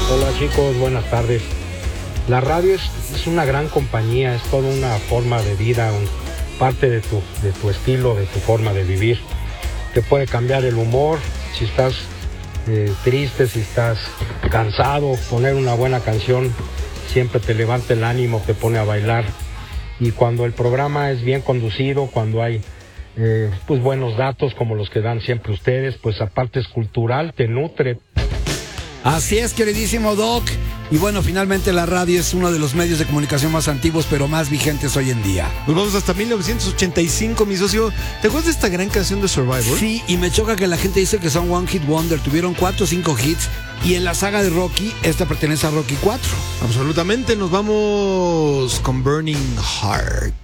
Hola chicos, buenas tardes. La radio es una gran compañía, es toda una forma de vida, parte de tu estilo, de tu forma de vivir. Te puede cambiar el humor, si estás triste, si estás cansado, poner una buena canción siempre te levanta el ánimo, te pone a bailar. Y cuando el programa es bien conducido, cuando hay pues buenos datos como los que dan siempre ustedes, pues aparte es cultural, te nutre. Así es, queridísimo Doc. Y bueno, finalmente la radio es uno de los medios de comunicación más antiguos, pero más vigentes hoy en día. Nos vamos hasta 1985, mi socio. ¿Te acuerdas de esta gran canción de Survivor? Sí, y me choca que la gente dice que son One Hit Wonder. Tuvieron 4 o 5 hits. Y en la saga de Rocky, esta pertenece a Rocky 4. Absolutamente, nos vamos con Burning Heart.